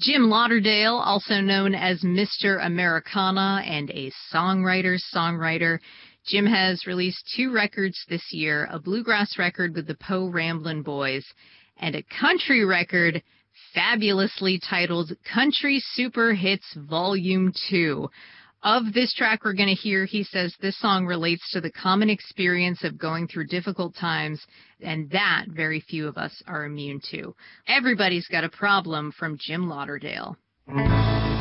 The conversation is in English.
Jim Lauderdale, also known as Mr. Americana and a songwriter. Jim has released 2 records this year, a bluegrass record with the Poe Ramblin' Boys and a country record fabulously titled Country Super Hits Volume 2. Of this track we're going to hear, he says this song relates to the common experience of going through difficult times, and that very few of us are immune to. Everybody's Got a Problem from Jim Lauderdale.